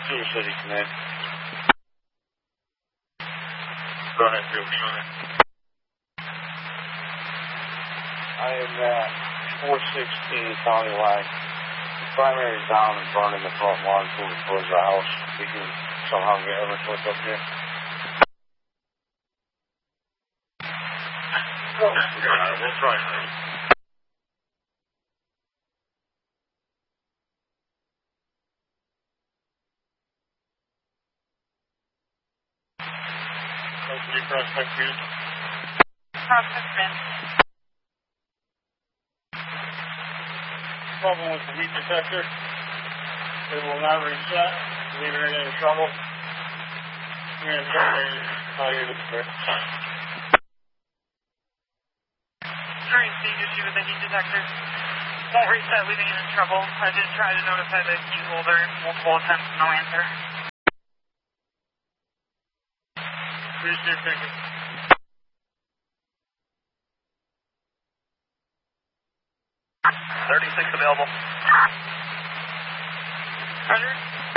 Silver City Command. Go ahead, Silver City. I am at 416 County Line. The primary is down and burning the front lawn towards the house. We can somehow get Everett up here. We'll try. Prospect Bend. Prospect Bend. Problem with the heat detector. It will not reset. Leave it in any trouble. And tell you the script. Current stage issue with the heat detector. Won't reset, leaving it in trouble. I did try to notify the key holder multiple attempts, no answer. Please do take it. 36 available. Roger.